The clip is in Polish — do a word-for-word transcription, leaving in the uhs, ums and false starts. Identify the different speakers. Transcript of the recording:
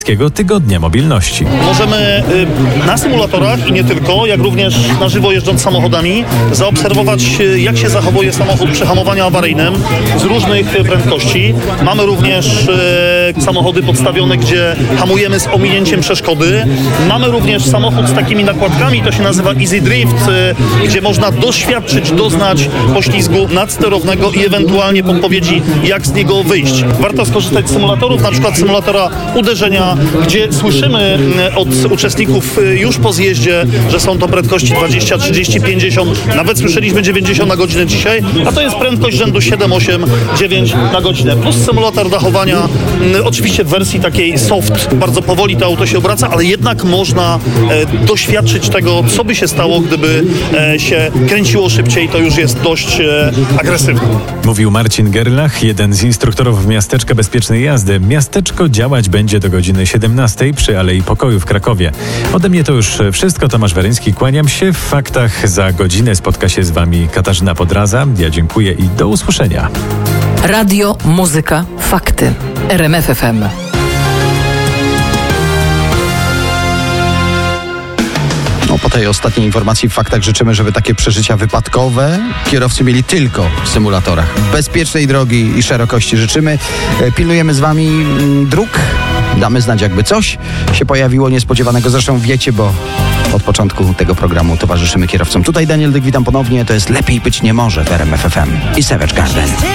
Speaker 1: Tygodnia Mobilności.
Speaker 2: Możemy y, na symulatorach i nie tylko, jak również na żywo jeżdżąc samochodami, zaobserwować, y, jak się zachowuje samochód przy hamowaniu awaryjnym z różnych y, prędkości. Mamy również y, samochody podstawione, gdzie hamujemy z ominięciem przeszkody. Mamy również samochód z takimi nakładkami, to się nazywa Easy Drift, y, gdzie można doświadczyć, doznać poślizgu nadsterownego i ewentualnie podpowiedzi, jak z niego wyjść. Warto skorzystać z symulatorów, na przykład symulatora uderzenia, gdzie słyszymy od uczestników już po zjeździe, że są to prędkości dwadzieścia, trzydzieści, pięćdziesiąt, nawet słyszeliśmy dziewięćdziesiąt na godzinę dzisiaj, a to jest prędkość rzędu siedem, osiem, dziewięć na godzinę. Plus symulator dachowania, oczywiście w wersji takiej soft, bardzo powoli to auto się obraca, ale jednak można e, doświadczyć tego, co by się stało, gdyby e, się kręciło szybciej, to już jest dość e, agresywne.
Speaker 1: Mówił Marcin Gerlach, jeden z instruktorów Miasteczka Bezpiecznej Jazdy. Miasteczko działać będzie do godziny siedemnastej przy Alei Pokoju w Krakowie. Ode mnie to już wszystko. Tomasz Weryński, kłaniam się. W faktach za godzinę spotka się z Wami Katarzyna Podraza. Ja dziękuję i do usłyszenia.
Speaker 3: Radio, muzyka, fakty. R M F F M.
Speaker 4: No, po tej ostatniej informacji w faktach życzymy, żeby takie przeżycia wypadkowe kierowcy mieli tylko w symulatorach. Bezpiecznej drogi i szerokości życzymy. Pilnujemy z Wami dróg. Damy znać, jakby coś się pojawiło niespodziewanego. Zresztą wiecie, bo od początku tego programu towarzyszymy kierowcom. Tutaj Daniel Dyk, witam ponownie. To jest Lepiej być nie może w R M F F M i Savage Garden.